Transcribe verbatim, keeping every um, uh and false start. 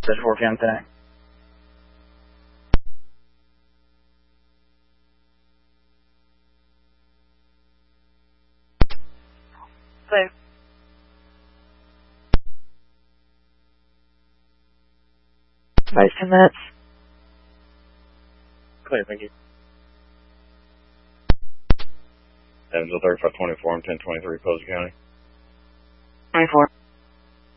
Search four P M today. Clear. About ten minutes. Clear, thank you. Evansville thirty-five twenty-four and ten twenty-three, Posey County. twenty-four.